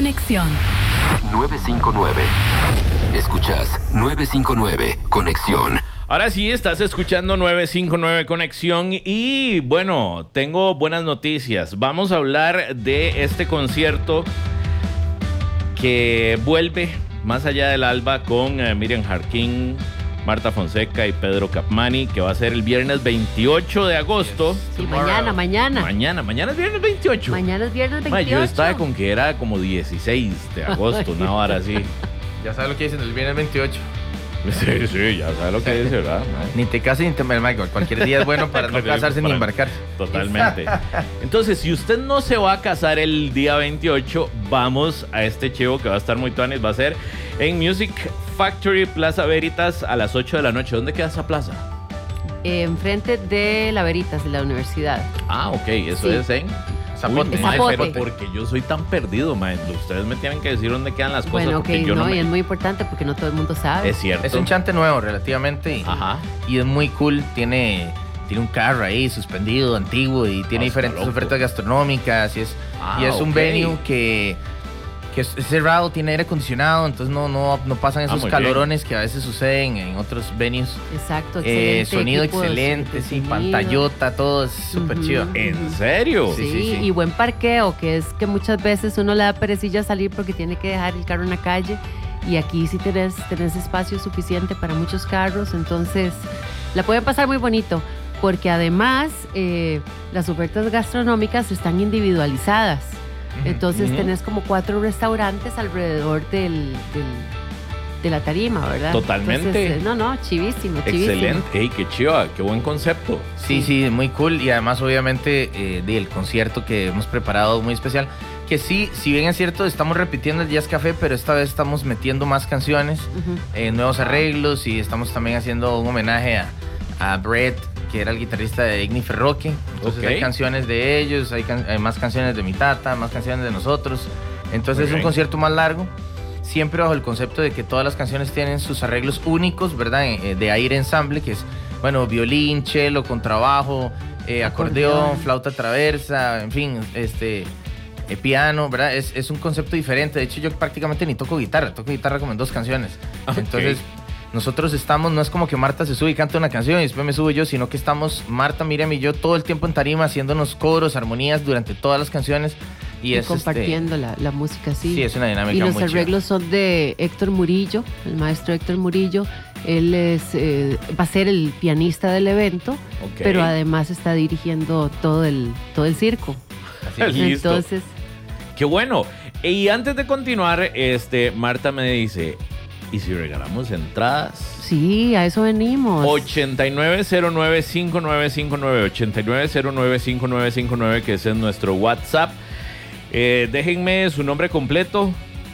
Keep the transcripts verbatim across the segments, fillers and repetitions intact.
Conexión nueve cinco nueve. Escuchas nueve cinco nueve Conexión. Ahora sí, estás escuchando nueve cinco nueve Conexión y bueno, tengo buenas noticias. Vamos a hablar de este concierto que vuelve más allá del alba con eh, Miriam Jarquín, Marta Fonseca y Pedro Capmany, que va a ser el viernes veintiocho de agosto. Sí, mañana, mañana. Mañana, mañana es viernes veintiocho. Mañana es viernes veintiocho. Ma, yo estaba con que era como dieciséis de agosto, una hora así. Ya sabes lo que dicen, el viernes veintiocho. Sí, sí, ya sabes lo que dice, ¿verdad? Ni te cases ni te embarques. Cualquier día es bueno para no casarse ni embarcar. Totalmente. Entonces, si usted no se va a casar el día veintiocho, vamos a este chivo que va a estar muy tuanis. Va a ser en Music Factory Plaza Veritas a las ocho de la noche. ¿Dónde queda esa plaza? Eh, enfrente de la Veritas, de la universidad. Ah, ok. Eso Sí. es en Zapote. Uy, mae, Zapote. pero porque yo soy tan perdido, mae. Ustedes me tienen que decir dónde quedan las cosas. Bueno, ok, porque yo no, no, me... y es muy importante porque no todo el mundo sabe. Es cierto. Es un chante nuevo relativamente y, Ajá. y es muy cool. Tiene, tiene un carro ahí suspendido, antiguo y tiene Ah, está diferentes loco. ofertas gastronómicas y es, Ah, y es un ok. venue que, que es es cerrado, tiene aire acondicionado, entonces no, no, no pasan Ah, esos muy calorones que a veces suceden en otros venues. Exacto, Eh, excelente. sonido equipo de- excelente, de sí, sonido. pantallota, todo es súper Ujú. chido. ¿En serio? Sí, Sí, sí, sí. y buen parqueo, que es que muchas veces uno le da perecilla salir porque tiene que dejar el carro en la calle. Y aquí sí tenés, tenés espacio suficiente para muchos carros, entonces la pueden pasar muy bonito, porque además eh, las ofertas gastronómicas están individualizadas. Entonces Ujú. tenés como cuatro restaurantes alrededor del, del- de la tarima, ¿verdad? Totalmente. Entonces, eh, no, no, chivísimo, chivísimo. Excelente. Ey, qué chiva, qué buen concepto. Sí, sí, muy cool y además obviamente eh, del concierto que hemos preparado muy especial, que sí, si bien es cierto, estamos repitiendo el Jazz Café, pero esta vez estamos metiendo más canciones, Ujú. eh, nuevos arreglos y estamos también haciendo un homenaje a, a Brett, que era el guitarrista de Igni Ferroque. Entonces Ok. hay canciones de ellos, hay, can- hay más canciones de mi tata, más canciones de nosotros. Entonces Muy es un bien. concierto más largo, siempre bajo el concepto de que todas las canciones tienen sus arreglos únicos, ¿verdad? Eh, de aire ensamble, que es, bueno, violín, cello, contrabajo, eh, acordeón, Acordeón. flauta traversa, en fin, este... eh, piano, ¿verdad? Es, es un concepto diferente. De hecho, yo prácticamente ni toco guitarra. Toco guitarra como en dos canciones. Ok. Entonces, nosotros estamos, no es como que Marta se sube y canta una canción y después me subo yo, sino que estamos Marta, Miriam y yo todo el tiempo en tarima haciéndonos coros, armonías durante todas las canciones. Y, Y es compartiendo la, la música, Este, sí. sí, es una dinámica Y los muy chida. arreglos son de Héctor Murillo, el maestro Héctor Murillo. Él es, eh, va a ser el pianista del evento, Ok. pero además está dirigiendo todo el, todo el circo. Así. Listo. Entonces, Qué bueno. Y antes de continuar, este, Marta me dice, ¿y si regalamos entradas? sí, a eso venimos. ochenta y nueve cero nueve cinco nueve cinco nueve, ochenta y nueve cero nueve cinco nueve cinco nueve, que ese es nuestro WhatsApp. Eh, déjenme su nombre completo.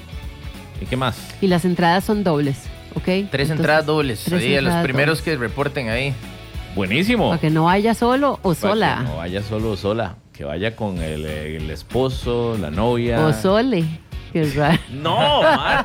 ¿Y qué más? Y las entradas son dobles, ¿ok? Tres Entonces, entradas dobles. tres Ahí, a los entradas primeros dobles. que reporten ahí. Buenísimo. Para que no vaya solo o Para sola. que no vaya solo o sola. Que vaya con el, el esposo, la novia. O sole. Qué raro. No,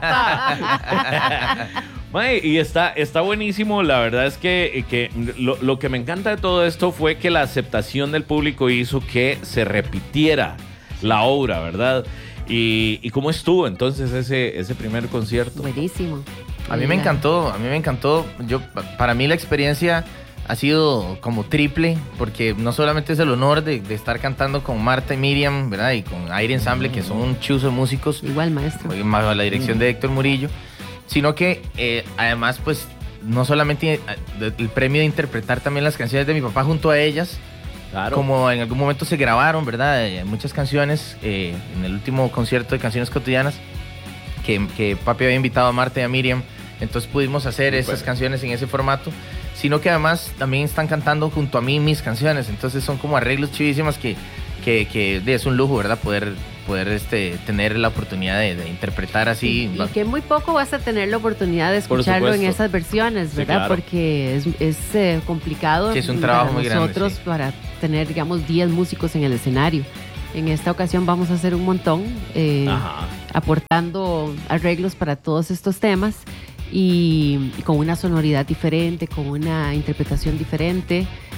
Marta. Mae, y está, está buenísimo. La verdad es que, que lo, lo que me encanta de todo esto fue que la aceptación del público hizo que se repitiera la obra, ¿verdad? Y, y cómo estuvo entonces ese, ese primer concierto. Buenísimo. A mí me Mira. encantó, a mí me encantó. Yo, para mí la experiencia ha sido como triple, porque no solamente es el honor de, de estar cantando con Marta y Miriam, ¿verdad? Y con Aire Ensamble, que son un chuzo de músicos, Igual, maestro. bajo la dirección de Héctor Murillo, sino que eh, además, pues, no solamente eh, el premio de interpretar también las canciones de mi papá junto a ellas, Claro. como en algún momento se grabaron, ¿verdad? Eh, muchas canciones eh, en el último concierto de Canciones Cotidianas que, que papi había invitado a Marta y a Miriam, entonces pudimos hacer Súper. esas canciones en ese formato, sino que además también están cantando junto a mí mis canciones, entonces son como arreglos chivísimas que, que, que de, es un lujo, ¿verdad? Poder, poder este, tener la oportunidad de, de interpretar así. Y, y que muy poco vas a tener la oportunidad de Por escucharlo en supuesto. esas versiones, Sí, ¿verdad? claro. Porque es, es eh, complicado Sí, es un para trabajo muy grande, nosotros sí. para tener, digamos, diez músicos en el escenario. En esta ocasión vamos a hacer un montón, eh, Ajá. aportando arreglos para todos estos temas y, y con una sonoridad diferente, con una interpretación diferente.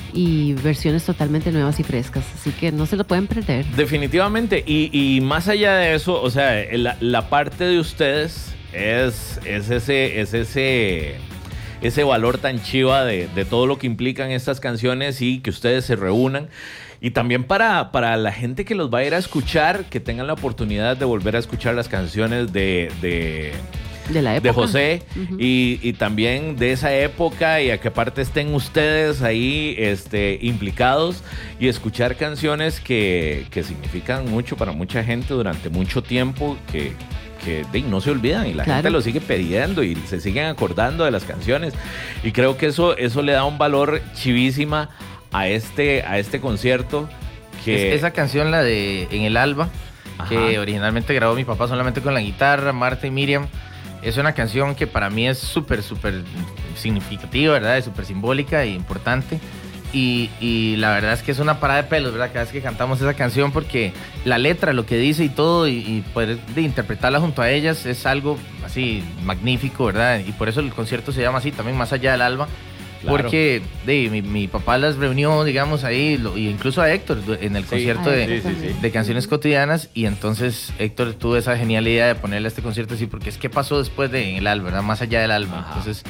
y versiones totalmente nuevas y frescas. Así que no se lo pueden perder. Definitivamente. Y, y más allá de eso, o sea, la, la parte de ustedes es, es ese, es ese, ese valor tan chiva de, de todo lo que implican estas canciones y que ustedes se reúnan. Y también para, para la gente que los va a ir a escuchar, que tengan la oportunidad de volver a escuchar las canciones de... de De la época. De José, uh-huh. y, y también de esa época, y a que aparte estén ustedes ahí este, implicados y escuchar canciones que, que significan mucho para mucha gente durante mucho tiempo, que, que de, no se olvidan y la claro. gente lo sigue pidiendo y se siguen acordando de las canciones. Y creo que eso, eso le da un valor chivísima a este, a este concierto. Que... Es, esa canción, la de En el Alba, ajá, que originalmente grabó mi papá solamente con la guitarra, Marta y Miriam. Es una canción que para mí es súper, súper significativa, ¿verdad? Es súper simbólica e importante. Y, y la verdad es que es una parada de pelos, ¿verdad? Cada vez que cantamos esa canción, porque la letra, lo que dice y todo, y, y poder de interpretarla junto a ellas es algo así magnífico, ¿verdad? Y por eso el concierto se llama así, también Más Allá del Alba. Claro. Porque de, mi, mi papá las reunió, digamos, ahí, lo, y incluso a Héctor en el concierto sí, de, sí, sí, sí. de Canciones Cotidianas. Y entonces Héctor tuvo esa genial idea de ponerle este concierto así, porque es que pasó después de En el Alba, ¿verdad? Más Allá del Alba. Ajá. Entonces,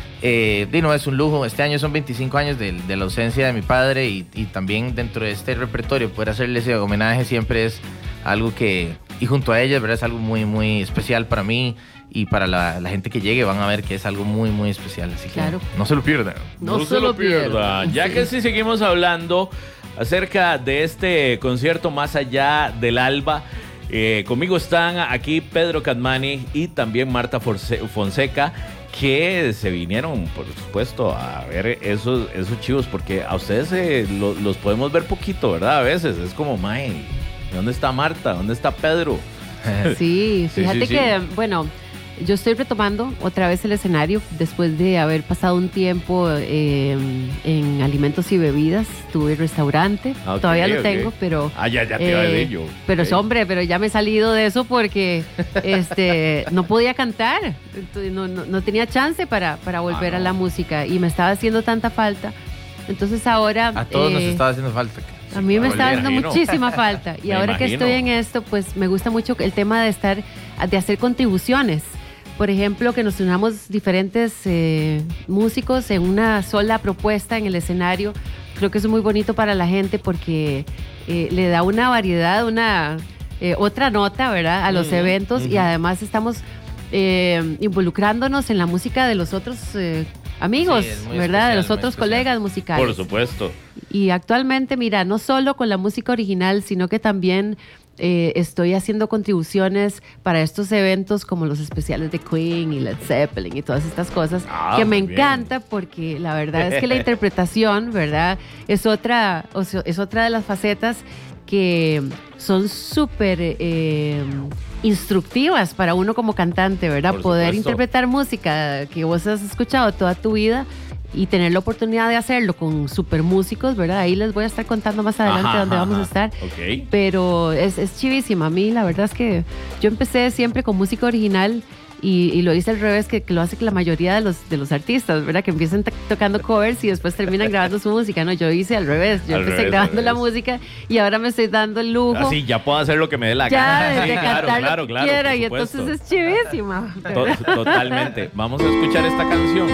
eh, de, no, es un lujo. Este año son veinticinco años de, de la ausencia de mi padre, y, y también dentro de este repertorio poder hacerle ese homenaje siempre es algo que, y junto a ellas, ¿verdad? Es algo muy, muy especial para mí. Y para la, la gente que llegue van a ver que es algo muy, muy especial. Así que claro. no se lo pierdan. No, no se lo pierdan. pierdan. Ya sí. que sí seguimos hablando acerca de este concierto Más Allá del Alba, eh, conmigo están aquí Pedro Cadmani y también Marta Fonseca, que se vinieron, por supuesto, a ver esos, esos chivos, porque a ustedes eh, lo, los podemos ver poquito, ¿verdad? A veces es como, mae, ¿dónde está Marta? ¿Dónde está Pedro? Sí, fíjate sí, sí, que, sí. bueno, yo estoy retomando otra vez el escenario después de haber pasado un tiempo eh, en alimentos y bebidas. Tuve restaurante, okay, todavía lo okay. tengo, pero... Ah, ya, ya te iba a decir yo. Pero okay. hombre, pero ya me he salido de eso porque este, no podía cantar. Entonces, no, no, no tenía chance para, para volver ah, no. a la música y me estaba haciendo tanta falta. Entonces ahora... A todos eh, nos estaba haciendo falta. A mí me está dando imagino. muchísima falta. Y me ahora imagino. que estoy en esto, pues me gusta mucho el tema de estar, de hacer contribuciones. Por ejemplo, que nos unamos diferentes eh, músicos en una sola propuesta en el escenario. Creo que eso es muy bonito para la gente porque eh, le da una variedad, una eh, otra nota, ¿verdad? A los uh-huh, eventos uh-huh. Y además estamos eh, involucrándonos en la música de los otros eh, amigos, sí, ¿verdad? Especial, de los otros colegas musicales. Por supuesto. Y actualmente, mira, no solo con la música original, sino que también eh, estoy haciendo contribuciones para estos eventos como los especiales de Queen y Led Zeppelin y todas estas cosas, ah, que me bien. encanta porque la verdad es que la interpretación, ¿verdad? Es otra, o sea, es otra de las facetas que son súper eh, instructivas para uno como cantante, ¿verdad? Por Poder supuesto. interpretar música que vos has escuchado toda tu vida y tener la oportunidad de hacerlo con super músicos, ¿verdad? Ahí les voy a estar contando más adelante ajá, dónde ajá, vamos a estar. Okay. Pero es, es chivísima. A mí la verdad es que yo empecé siempre con música original y, y lo hice al revés, que, que lo hace que la mayoría de los, de los artistas, ¿verdad? Que empiezan t- tocando covers y después terminan grabando su música. No, yo hice al revés. Yo Al empecé revés, grabando al la revés. música y ahora me estoy dando el lujo. Así ya puedo hacer lo que me dé la ya, gana. de, de Sí, cantar claro, lo claro, que claro, quiera por y supuesto. entonces es chivísima. To- totalmente. Vamos a escuchar esta canción.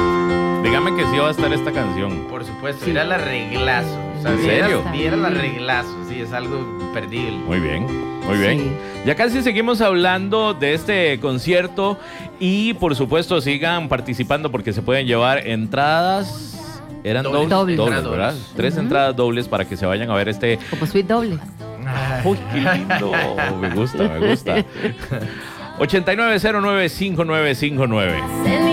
Dígame que sí va a estar esta canción. Por supuesto, Sí. era la reglazo. O sea, ¿En serio? Era la reglazo, sí, es algo imperdible. Muy bien, muy bien. Sí. Ya casi seguimos hablando de este concierto y por supuesto sigan participando porque se pueden llevar entradas. Eran Dobles. dobles, Dobles. dobles, ¿verdad? Tres Ujú. entradas dobles para que se vayan a ver este. Como suite doble. Uy, qué lindo. Me gusta, me gusta. ochenta y nueve cero nueve cinco nueve cinco nueve.